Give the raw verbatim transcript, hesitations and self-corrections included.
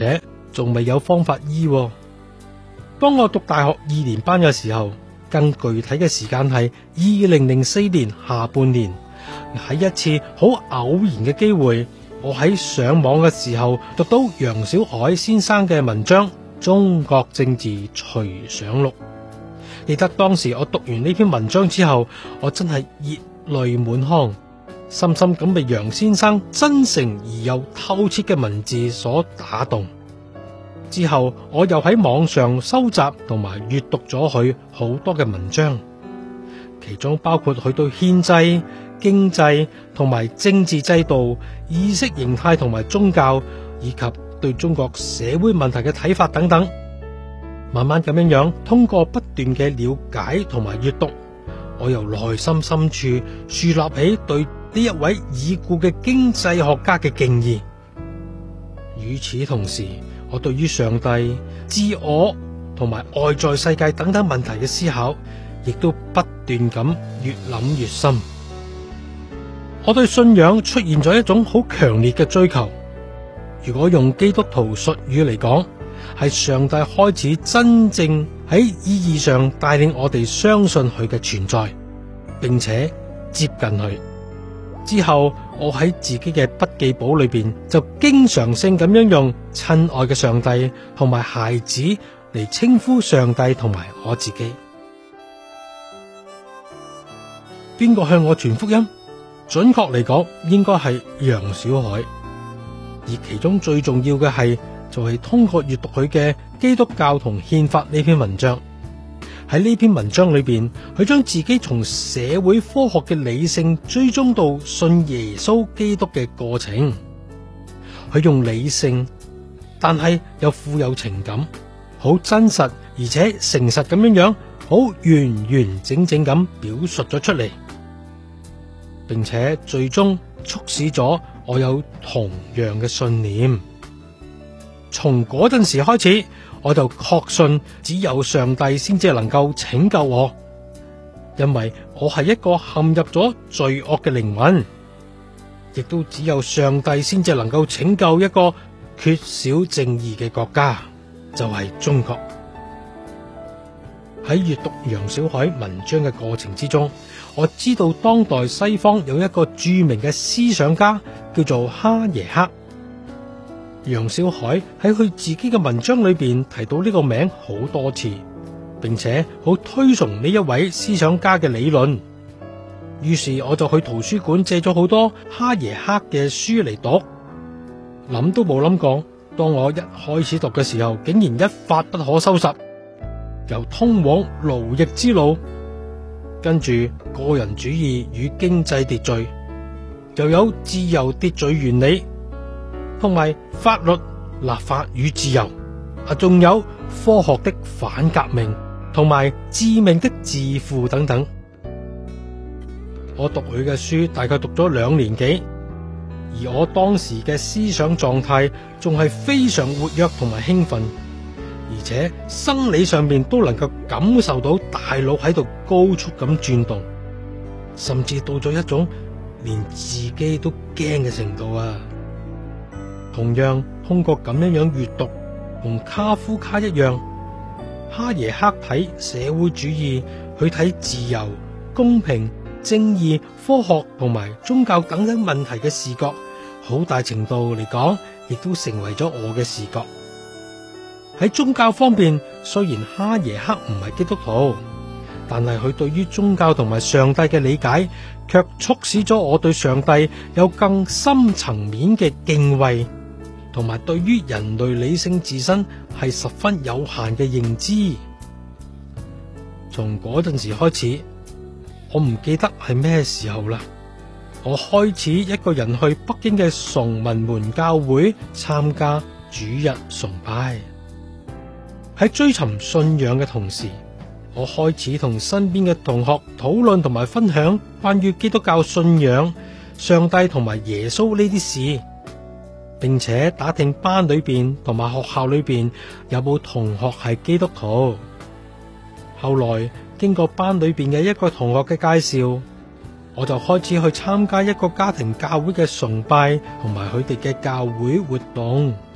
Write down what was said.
且仲未有方法醫喎。當我讀大學二年班嘅時候，更具體嘅時間係二零零四年下半年，喺一次好偶然嘅機會，我喺上網嘅時候讀到楊小海先生嘅文章《中國政治隨想錄》。記得當時我讀完呢篇文章之後，我真係熱淚滿腔，深深咁被楊先生真誠而又透徹嘅文字所打動。之後我又喺網上收集同埋閱讀咗佢好多嘅文章，其中包括佢對憲制、經濟同埋政治制度、意識形態同埋宗教，以及對中國社會問題嘅睇法等等。慢慢咁樣樣，通過不斷嘅了解同埋閱讀，我由內心深處樹立起對呢一位已故嘅經濟學家嘅敬意。與此同時，我對於上帝、自我同埋外在世界等等問題嘅思考，亦都不斷咁越諗越深。我對信仰出現咗一種好強烈嘅追求。如果用基督徒術語嚟講，係上帝開始真正喺意義上帶領我哋相信佢嘅存在，並且接近佢。之後我喺自己嘅筆記簿裏邊就經常性咁樣用親愛嘅上帝同埋孩子嚟稱呼上帝同埋我自己。邊個向我傳福音？準確嚟講，應該係楊小海。而其中最重要嘅係，就係通過閱讀佢嘅《基督教同憲法》呢篇文章。喺呢篇文章裏邊，佢將自己從社會科學嘅理性追蹤到信耶穌基督嘅過程。佢用理性，但係又富有情感，好真實而且誠實咁樣樣，好完完整整咁表述咗出嚟，並且最終促使咗我有同樣嘅信念。從嗰陣時開始，我就確信只有上帝先至能夠拯救我，因為我係一個陷入咗罪惡嘅靈魂，亦都只有上帝先至能夠拯救一個缺少正義嘅國家，就係中國。喺閱讀楊小海文章嘅過程之中，我知道當代西方有一個著名嘅思想家叫做哈耶克。楊小海喺佢自己嘅文章裏邊提到呢個名好多次，並且好推崇呢一位思想家嘅理論。於是我就去圖書館借咗好多哈耶克嘅書嚟讀，諗都冇諗過，當我一開始讀嘅時候，竟然一發不可收拾。由通往奴役之路，跟住個人主義與經濟秩序，又有自由秩序原理，同埋法律立法與自由，啊，仲有科學的反革命，同埋致命的自負等等。我讀佢嘅書大概讀咗兩年幾，而我當時嘅思想狀態仲係非常活躍同埋興奮，而且生理上面都能夠感受到大腦喺度高速咁轉動，甚至到咗一種連自己都驚嘅程度啊！同樣通過咁樣樣閱讀，同卡夫卡一樣，哈耶克睇社會主義，去睇自由、公平、正義、科學同埋宗教等等問題嘅視覺，好大程度嚟講，亦都成為咗我嘅視覺。喺宗教方面，雖然哈耶克唔係基督徒，但係佢對於宗教同埋上帝嘅理解，卻促使咗我對上帝有更深層面嘅敬畏，同埋對於人類理性自身係十分有限嘅認知。從嗰陣時開始，我唔記得係咩時候啦，我開始一個人去北京嘅崇文門教會參加主日崇拜。喺追尋信仰嘅同時，我開始同身邊嘅同學討論同埋分享關於基督教信仰、上帝同埋耶穌呢啲事，並且打聽班裏邊同埋學校裏邊有冇同學係基督徒。後來經過班裏邊嘅一個同學嘅介紹，我就開始去參加一個家庭教會嘅崇拜同埋佢哋嘅教會活動。